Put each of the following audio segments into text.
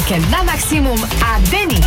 Víkend na maximum a Denis.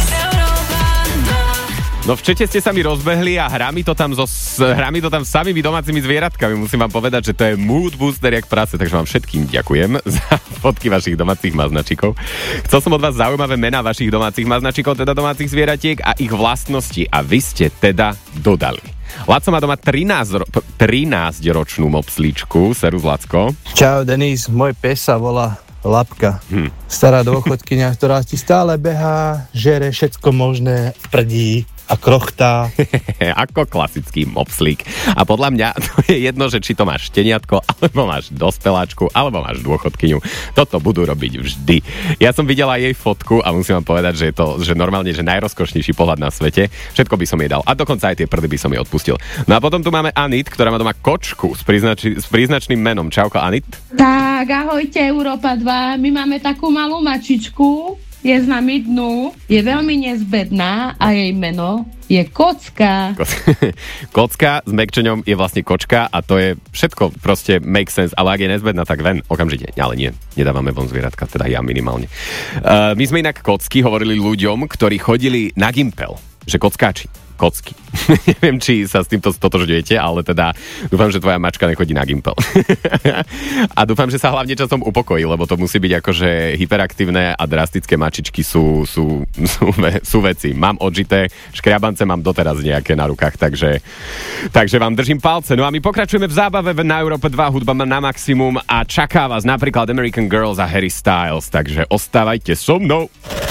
No v Čete ste sa mi rozbehli a hrá mi to tam s samými domácimi zvieratkami. Musím vám povedať, že to je mood booster jak práce, takže vám všetkým ďakujem za fotky vašich domácich maznačikov. Chcel som od vás zaujímavé mená vašich domácich maznačikov, teda domácich zvieratiek a ich vlastnosti a vy ste teda dodali. Laco má doma 13-ročnú mopslíčku. Serus, Lacko. Čau, Denis, môj pes sa volá Lapka. Stará dôchodkyňa, ktorá ti stále behá, žere všetko možné, prdí a krochtá. Ako klasický mopslík. A podľa mňa to je jedno, že či to máš šteniatko, alebo máš dospeláčku, alebo máš dôchodkyňu. Toto budú robiť vždy. Ja som videla jej fotku a musím vám povedať, že je to že normálne že najrozkošnejší pohľad na svete. Všetko by som jej dal. A dokonca aj tie prdy by som jej odpustil. No a potom tu máme Anit, ktorá má doma kočku s príznačným menom. Čauko, Anit. Tak, ahojte, Európa 2. My máme takú malú mačičku, je z nami dnu, je veľmi nezbedná a jej meno je Kocka. Kocka s mekčeňom je vlastne kočka a to je všetko proste make sense, ale ak je nezbedná, tak ven okamžite. Ale nie, nedávame von zvieratka, teda ja minimálne. My sme inak kocky hovorili ľuďom, ktorí chodili na Gimpel, že kockáči. Kocky. Neviem, či sa s týmto stotožňujete, ale teda dúfam, že tvoja mačka nechodí na Gimpel. A dúfam, že sa hlavne časom upokojí, lebo to musí byť akože hyperaktívne a drastické mačičky sú veci. Mám odžité, škriabance mám doteraz nejaké na rukách, takže vám držím palce. No a my pokračujeme v zábave na Európe 2, hudba na maximum a čaká vás napríklad American Girls a Harry Styles, takže ostávajte so mnou.